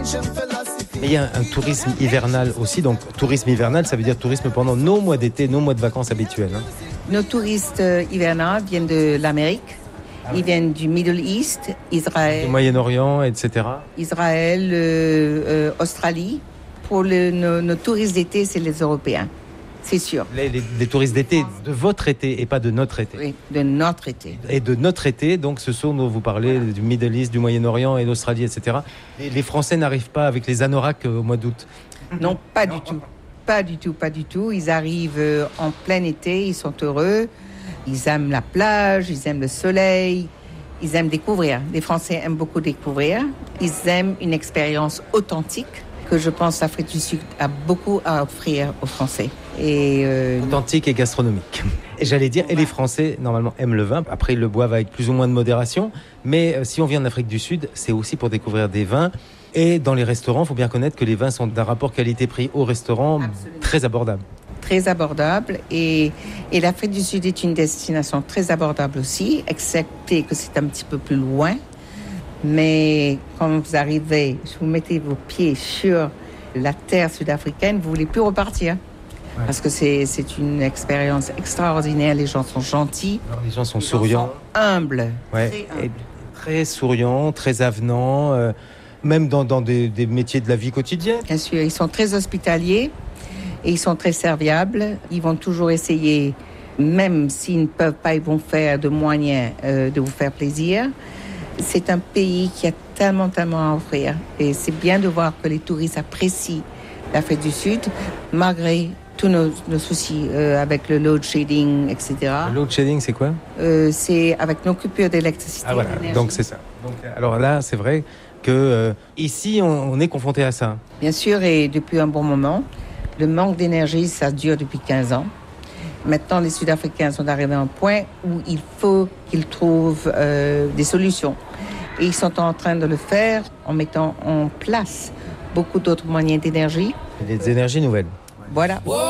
Mais il y a un tourisme hivernal aussi, donc tourisme hivernal, ça veut dire tourisme pendant nos mois d'été, nos mois de vacances habituels. Nos touristes hivernaux viennent de l'Amérique, ils viennent du Middle East, Israël, Du Moyen-Orient, etc. Israël, Australie. Pour nos touristes d'été, c'est les Européens, c'est sûr. Les touristes d'été, de votre été et pas de notre été. Oui, de notre été. Et de notre été, donc ce sont, vous parlez du Middle East, du Moyen-Orient et d'Australie, etc. Et les Français n'arrivent pas avec les anoraks au mois d'août. Non, pas du tout. Pas du tout, pas du tout. Ils arrivent en plein été, ils sont heureux. Ils aiment la plage, ils aiment le soleil, ils aiment découvrir. Les Français aiment beaucoup découvrir. Ils aiment une expérience authentique que je pense l'Afrique du Sud a beaucoup à offrir aux Français. Authentique et gastronomique. Et j'allais dire, et les Français, normalement, aiment le vin. Après, ils le boivent avec plus ou moins de modération. Mais si on vient d'Afrique du Sud, c'est aussi pour découvrir des vins. Et dans les restaurants, il faut bien connaître que les vins sont d'un rapport qualité-prix au restaurant très abordable. Très abordable. Et l'Afrique du Sud est une destination très abordable aussi, excepté que c'est un petit peu plus loin. Mais quand vous arrivez, vous mettez vos pieds sur la terre sud-africaine, vous ne voulez plus repartir. Ouais. Parce que c'est une expérience extraordinaire. Les gens sont gentils. Alors, les gens sont souriants. Sont humbles. Ouais. Très humbles. Et très souriants, très avenants, même dans des métiers de la vie quotidienne. Bien sûr, ils sont très hospitaliers et ils sont très serviables. Ils vont toujours essayer, même s'ils ne peuvent pas, ils vont faire de moyens de vous faire plaisir. C'est un pays qui a tellement à offrir. Et c'est bien de voir que les touristes apprécient l'Afrique du Sud, malgré tous nos soucis avec le load shedding, etc. Le load shedding, c'est quoi ? C'est avec nos coupures d'électricité. Ah voilà, donc c'est ça. Donc, alors là, c'est vrai que ici, on est confronté à ça. Bien sûr, et depuis un bon moment. Le manque d'énergie, ça dure depuis 15 ans. Maintenant, les Sud-Africains sont arrivés à un point où il faut qu'ils trouvent des solutions. Et ils sont en train de le faire en mettant en place beaucoup d'autres moyens d'énergie. Des énergies nouvelles. Voilà.